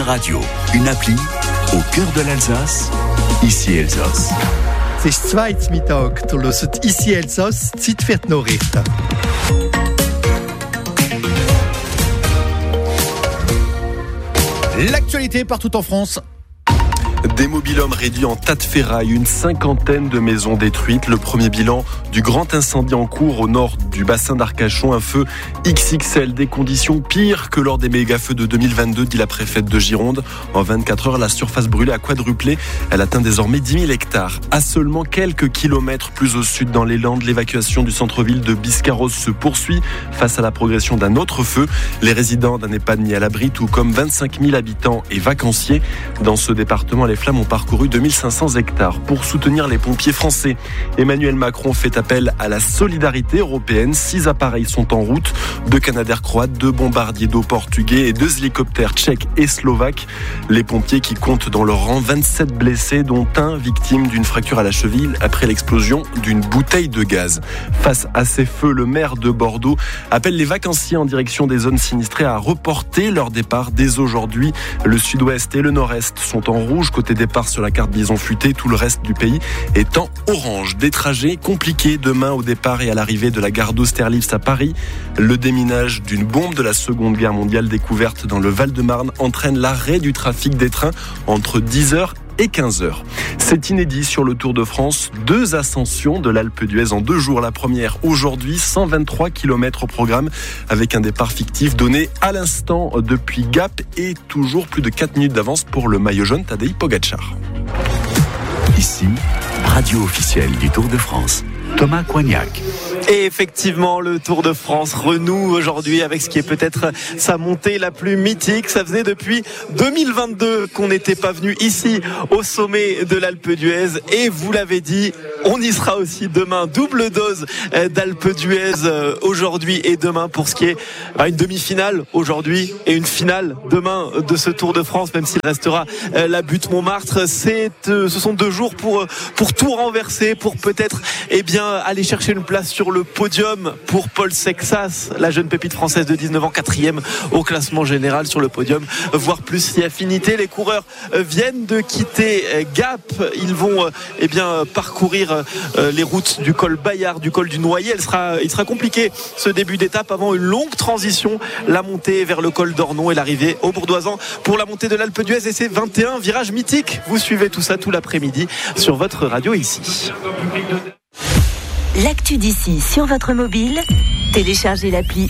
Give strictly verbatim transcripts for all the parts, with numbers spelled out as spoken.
Radio, une appli au cœur de l'Alsace, ici Elsass. Es ist zweit Mittag, du hörst ici Elsass, Zeit für die Nachrichten. L'actualité partout en France. Des mobil-hommes réduits en tas de ferraille, une cinquantaine de maisons détruites. Le premier bilan du grand incendie en cours au nord du bassin d'Arcachon. Un feu X X L, des conditions pires que lors des méga-feux de deux mille vingt-deux, dit la préfète de Gironde. En vingt-quatre heures, la surface brûlée a quadruplé. Elle atteint désormais dix mille hectares. À seulement quelques kilomètres plus au sud dans les Landes, l'évacuation du centre-ville de Biscarrosse se poursuit face à la progression d'un autre feu. Les résidents d'un EHPAD mis à l'abri, tout comme vingt-cinq mille habitants et vacanciers. Dans ce département, les flammes ont parcouru deux mille cinq cents hectares. Pour soutenir les pompiers français, Emmanuel Macron fait appel à la solidarité européenne. Six appareils sont en route, deux Canadair croates, deux bombardiers d'eau portugais et deux hélicoptères tchèques et slovaques. Les pompiers qui comptent dans leur rang vingt-sept blessés, dont un victime d'une fracture à la cheville après l'explosion d'une bouteille de gaz. Face à ces feux, le maire de Bordeaux appelle les vacanciers en direction des zones sinistrées à reporter leur départ dès aujourd'hui. Le sud-ouest et le nord-est sont en rouge côté départ sur la carte bison futé, tout le reste du pays est en orange. Des trajets compliqués demain au départ et à l'arrivée de la gare d'Austerlitz à Paris. Le déminage d'une bombe de la Seconde Guerre mondiale découverte dans le Val-de-Marne entraîne l'arrêt du trafic des trains entre dix heures et quinze heures. C'est inédit sur le Tour de France. Deux ascensions de l'Alpe d'Huez en deux jours. La première aujourd'hui, cent vingt-trois kilomètres au programme avec un départ fictif donné à l'instant depuis Gap et toujours plus de quatre minutes d'avance pour le maillot jaune Tadej Pogačar. Ici, radio officielle du Tour de France. Thomas Coignac. Et effectivement, le Tour de France renoue aujourd'hui avec ce qui est peut-être sa montée la plus mythique. Ça faisait depuis deux mille vingt-deux qu'on n'était pas venu ici au sommet de l'Alpe d'Huez. Et vous l'avez dit, on y sera aussi demain. Double dose d'Alpe d'Huez aujourd'hui et demain pour ce qui est une demi-finale aujourd'hui et une finale demain de ce Tour de France, même s'il restera la butte Montmartre. C'est, ce sont deux jours pour, pour tout renverser, pour peut-être eh bien, aller chercher une place sur le podium pour Paul Sexas, la jeune pépite française de dix-neuf ans, quatrième au classement général sur le podium, voire plus si affinité. Les coureurs viennent de quitter Gap. Ils vont eh bien, parcourir les routes du col Bayard, du col du Noyer. Il sera, il sera compliqué ce début d'étape avant une longue transition, la montée vers le col d'Ornon et l'arrivée au Bourdoisan pour la montée de l'Alpe d'Huez et ses vingt et un virages mythiques. Vous suivez tout ça tout l'après-midi sur votre radio ici. L'actu d'ici sur votre mobile, téléchargez l'appli.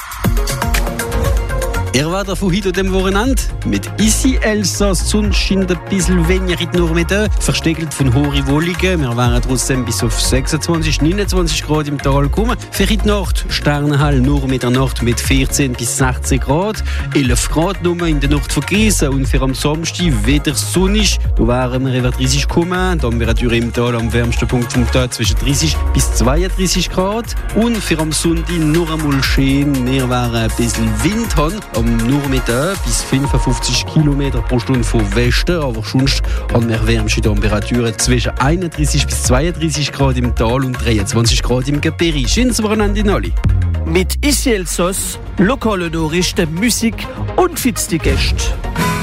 Er war der von heute dem Wochenende mit Ici Elsass. Sonne scheint ein bisschen weniger in die Nordmitte, versteckelt von hohen Wolken. Wir werden trotzdem bis auf sechsundzwanzig, neunundzwanzig Grad im Tal kommen. Für die Nacht Sternenhell nur mit der Nacht mit vierzehn bis sechzehn Grad, elf Grad nur in der Nacht vergessen und für am Samstag wieder sonnig. Da werden wir über dreißig kommen. Die Temperatur im Tal am wärmsten Punkt vom Tag zwischen dreißig bis zweiunddreißig Grad. Und für am Sonntag nur einmal schön. Wir werden ein bisschen Wind haben. Nur mit bis fünfundfünfzig Kilometer pro Stunde von Westen, aber sonst haben wir wärmste Temperaturen zwischen einunddreißig bis zweiunddreißig Grad im Tal und dreiundzwanzig Grad im Gebirge. Schönes Wochenende in alle. Mit Ici Elsass, lokale Nachrichten, Musik und fitzige Gäste.